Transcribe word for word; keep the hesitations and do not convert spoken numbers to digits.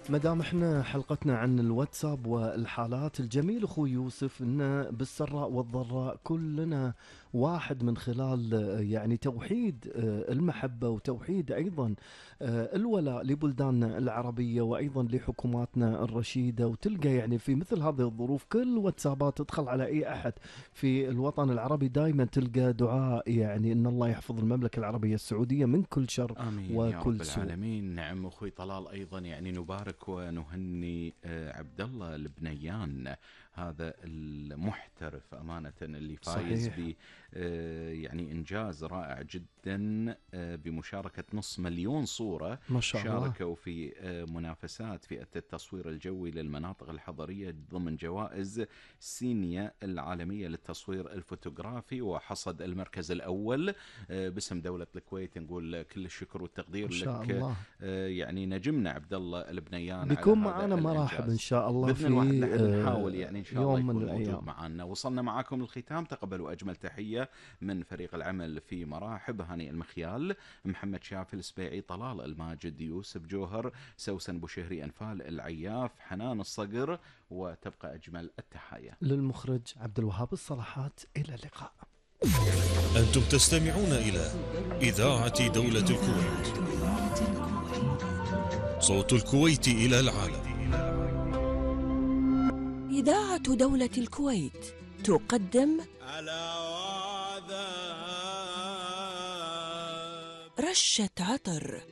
مدام احنا حلقتنا عن الواتساب والحالات، الجميل اخوي يوسف ان بالسراء والضراء كلنا واحد من خلال يعني توحيد المحبة وتوحيد ايضا الولاء لبلداننا العربية وايضا لحكوماتنا الرشيدة. وتلقى يعني في مثل هذه الظروف كل واتسابات تدخل على اي احد في الوطن العربي دايما تلقى دعاء، يعني ان الله يحفظ المملكة العربية السعودية من كل شر آمين وكل يا رب سوء. العالمين. نعم أخوي طلال، أيضا يعني نبارك ونهني عبد الله البنيان، هذا المحترف أمانة اللي فايز ب يعني إنجاز رائع جدا بمشاركة نص مليون صورة ما شاء الله. شاركوا في منافسات فئة التصوير الجوي للمناطق الحضرية ضمن جوائز سينيا العالمية للتصوير الفوتوغرافي، وحصد المركز الأول باسم دولة الكويت. نقول كل الشكر والتقدير إن شاء لك الله. يعني نجمنا عبد الله البنيان بيكون على هذا معنا مراحب ان شاء الله بإذن الواحد في لحد نحاول يعني إن شاء الله يوم يكون من موجود الايام. معنا. وصلنا معاكم الختام، تقبلوا أجمل تحية من فريق العمل في مراحب: هاني المخيال، محمد شافي السبيعي، طلال الماجد، يوسف جوهر، سوسن بوشهري، أنفال العياف، حنان الصقر، وتبقى أجمل التحايا للمخرج عبد الوهاب الصلاحات. إلى اللقاء. أنتم تستمعون إلى إذاعة دولة الكويت، صوت الكويت إلى العالم. إذاعة دولة الكويت تقدم رشة عطر.